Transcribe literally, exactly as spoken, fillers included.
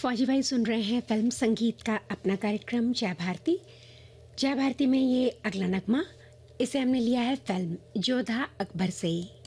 फौजी भाई सुन रहे हैं फिल्म संगीत का अपना कार्यक्रम जय भारती। जय भारती में ये अगला नगमा, इसे हमने लिया है फिल्म जोधा अकबर से।